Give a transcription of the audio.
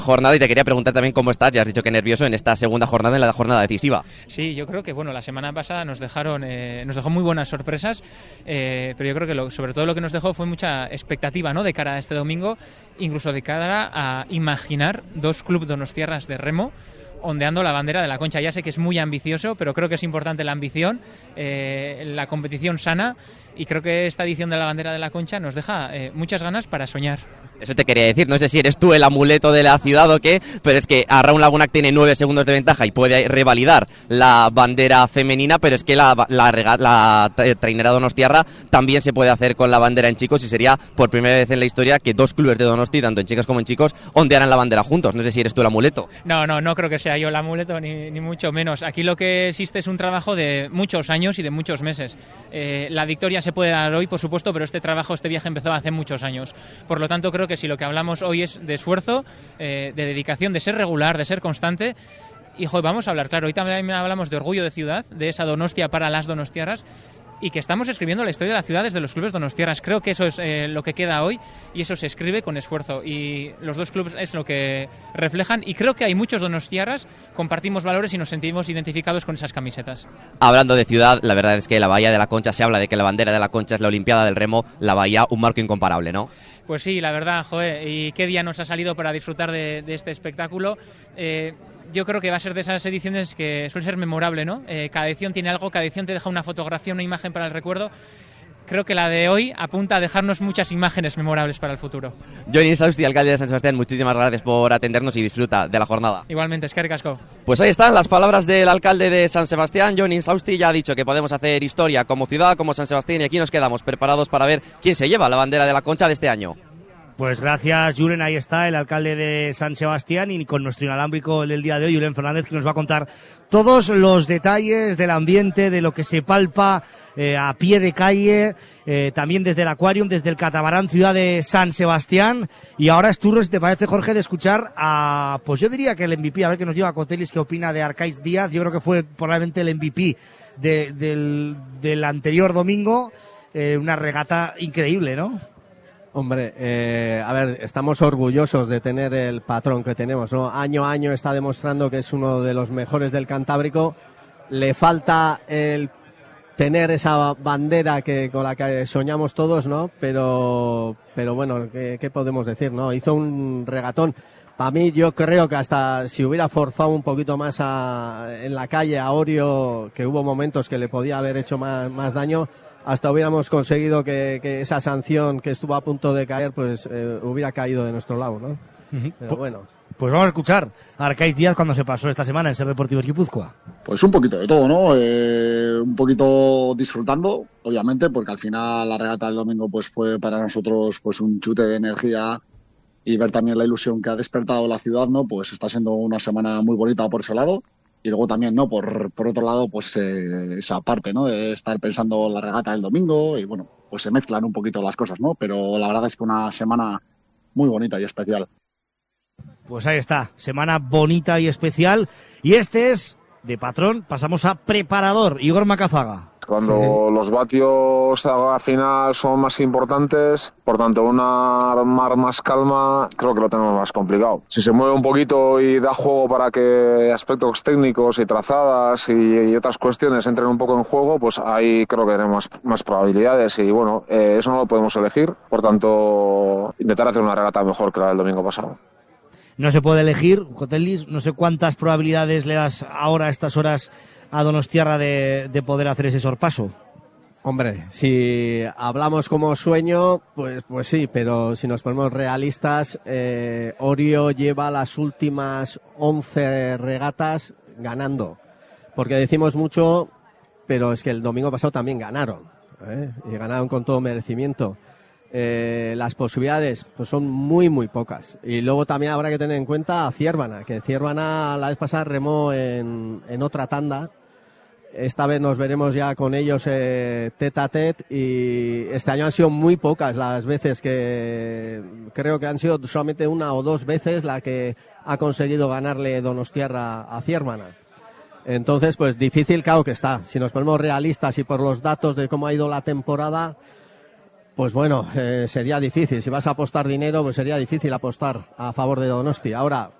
jornada y te quería preguntar también cómo estás. Ya has dicho que nervioso en esta segunda jornada, en la jornada decisiva. Sí, yo creo que la semana pasada nos dejó muy buenas sorpresas, pero yo creo que sobre todo lo que nos dejó fue mucha expectativa, ¿no?, de cara a este domingo, incluso de cara a imaginar dos clubes donostiarras de remo ondeando la bandera de la Concha. Ya sé que es muy ambicioso, pero creo que es importante la ambición, la competición sana, y creo que esta edición de la bandera de la Concha nos deja muchas ganas para soñar. Eso te quería decir, no sé si eres tú el amuleto de la ciudad o qué, pero es que Arraun Lagunac tiene 9 segundos de ventaja y puede revalidar la bandera femenina, pero es que la trainera donostiarra también se puede hacer con la bandera en chicos, y sería por primera vez en la historia que dos clubes de Donosti, tanto en chicas como en chicos, ondearan la bandera juntos. No sé si eres tú el amuleto. No creo que sea yo el amuleto, ni mucho menos. Aquí lo que existe es un trabajo de muchos años y de muchos meses. La victoria se puede dar hoy, por supuesto, pero este viaje empezó hace muchos años. Por lo tanto, creo que si lo que hablamos hoy es de esfuerzo, de dedicación, de ser regular, de ser constante, y vamos a hablar, claro, hoy también hablamos de orgullo de ciudad, de esa Donostia para las donostiarras, y que estamos escribiendo la historia de la ciudad desde los clubes donostiarras. Creo que eso es lo que queda hoy, y eso se escribe con esfuerzo, y los dos clubes es lo que reflejan, y creo que hay muchos donostiarras, compartimos valores y nos sentimos identificados con esas camisetas. Hablando de ciudad, la verdad es que la Bahía de la Concha, se habla de que la bandera de la Concha es la Olimpiada del Remo, la Bahía un marco incomparable, ¿no? Pues sí, la verdad, y qué día nos ha salido para disfrutar de este espectáculo. Yo creo que va a ser de esas ediciones que suele ser memorable, ¿no? Cada edición tiene algo, cada edición te deja una fotografía, una imagen para el recuerdo. Creo que la de hoy apunta a dejarnos muchas imágenes memorables para el futuro. Jon Insausti, alcalde de San Sebastián, muchísimas gracias por atendernos y disfruta de la jornada. Igualmente, eskerrik asko. Pues ahí están las palabras del alcalde de San Sebastián. Jon Insausti ya ha dicho que podemos hacer historia como ciudad, como San Sebastián, y aquí nos quedamos preparados para ver quién se lleva la bandera de la Concha de este año. Pues gracias, Julen. Ahí está el alcalde de San Sebastián, y con nuestro inalámbrico del día de hoy, Julen Fernández, que nos va a contar todos los detalles del ambiente, de lo que se palpa a pie de calle, también desde el Aquarium, desde el catamarán Ciudad de San Sebastián. Y ahora es turno, si te parece, Jorge, de escuchar a, pues yo diría que el MVP, a ver qué nos lleva Cotelis, qué opina de Arcaiz Díaz. Yo creo que fue probablemente el MVP del anterior domingo. Una regata increíble, ¿no? Hombre, a ver, estamos orgullosos de tener el patrón que tenemos, ¿no? Año a año está demostrando que es uno de los mejores del Cantábrico. Le falta el tener esa bandera con la que soñamos todos, ¿no? Pero bueno, ¿qué podemos decir, no? Hizo un regatón. Para mí, yo creo que hasta si hubiera forzado un poquito más en la calle a Orio, que hubo momentos que le podía haber hecho más daño, hasta hubiéramos conseguido que esa sanción que estuvo a punto de caer, pues hubiera caído de nuestro lado, ¿no? Pero bueno. Pues vamos a escuchar a Arcaiz Díaz cuando se pasó esta semana en Ser Deportivos Guipúzcoa. Pues un poquito de todo, ¿no? Un poquito disfrutando, obviamente, porque al final la regata del domingo pues fue para nosotros pues un chute de energía, y ver también la ilusión que ha despertado la ciudad, ¿no? Pues está siendo una semana muy bonita por ese lado. Y luego también, ¿no? Por otro lado, pues esa parte, ¿no? De estar pensando la regata del domingo, y bueno, pues se mezclan un poquito las cosas, ¿no? Pero la verdad es que una semana muy bonita y especial. Pues ahí está, semana bonita y especial. Y este es de patrón, pasamos a preparador, Igor Macazaga. Cuando los vatios a la final son más importantes, por tanto una mar más calma, creo que lo tenemos más complicado. Si se mueve un poquito y da juego para que aspectos técnicos y trazadas y otras cuestiones entren un poco en juego, pues ahí creo que tenemos más probabilidades, y bueno, eso no lo podemos elegir, por tanto intentar hacer una regata mejor que la del domingo pasado. No se puede elegir, Cotelis, no sé cuántas probabilidades le das ahora a estas horas a Donostiarra de poder hacer ese sorpaso. Hombre, si hablamos como sueño, pues sí, pero si nos ponemos realistas, Orio lleva las últimas 11 regatas ganando, porque decimos mucho, pero es que el domingo pasado también ganaron, y ganaron con todo merecimiento. Las posibilidades pues son muy muy pocas, y luego también habrá que tener en cuenta a Ciervana, que Ciervana la vez pasada remó en otra tanda. Esta vez nos veremos ya con ellos tete a tete, y este año han sido muy pocas las veces que creo que han sido solamente una o dos veces la que ha conseguido ganarle Donostiarra a Ciervana. Entonces, pues difícil, claro que está. Si nos ponemos realistas y por los datos de cómo ha ido la temporada, Pues bueno, sería difícil. Si vas a apostar dinero, pues sería difícil apostar a favor de Donosti. Ahora,